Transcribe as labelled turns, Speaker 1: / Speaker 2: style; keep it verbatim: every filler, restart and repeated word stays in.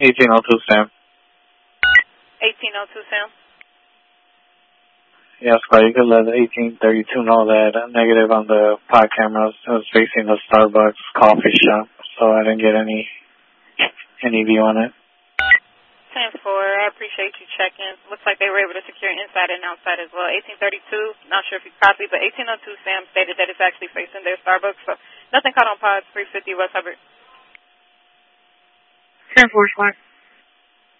Speaker 1: eighteen oh two, Sam.
Speaker 2: eighteen oh two, Sam.
Speaker 1: Yes, but you could let eighteen thirty-two know that uh, negative on the pod cameras. I was facing the Starbucks coffee shop, so I didn't get any any view on it.
Speaker 2: ten four, I appreciate you checking. Looks like they were able to secure inside and outside as well. eighteen thirty-two, not sure if you copied, but eighteen oh two, Sam, stated that it's actually facing their Starbucks, so nothing caught on pods, three fifty West Hubbard.
Speaker 3: ten four, Squad.